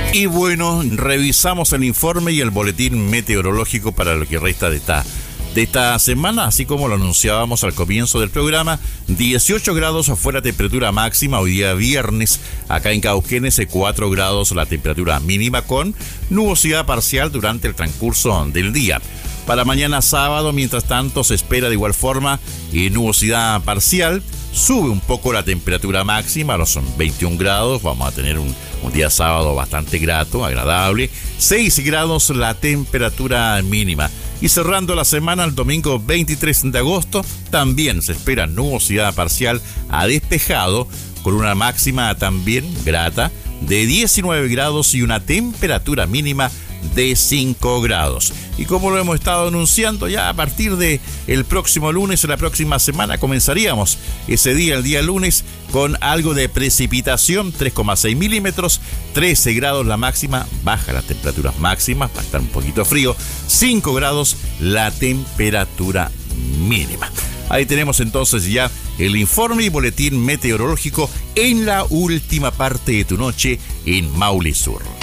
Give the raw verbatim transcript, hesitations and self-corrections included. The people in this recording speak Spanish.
Y bueno, revisamos el informe y el boletín meteorológico para lo que resta de esta, de esta semana, así como lo anunciábamos al comienzo del programa. dieciocho grados afuera, temperatura máxima, hoy día viernes, acá en Cauquenes, cuatro grados la temperatura mínima, con nubosidad parcial durante el transcurso del día. Para mañana sábado, mientras tanto, se espera de igual forma eh, nubosidad parcial. Sube un poco la temperatura máxima, los son veintiún grados, vamos a tener un, un día sábado bastante grato, agradable. seis grados la temperatura mínima. Y cerrando la semana, el domingo veintitrés de agosto, también se espera nubosidad parcial a despejado, con una máxima también grata de diecinueve grados y una temperatura mínima de cinco grados. Y como lo hemos estado anunciando, ya a partir de el próximo lunes o la próxima semana comenzaríamos ese día, el día lunes, con algo de precipitación, tres coma seis milímetros, trece grados la máxima, baja las temperaturas máximas, va a estar un poquito frío, cinco grados la temperatura mínima. Ahí tenemos entonces ya el informe y boletín meteorológico en la última parte de tu noche en Maule Sur.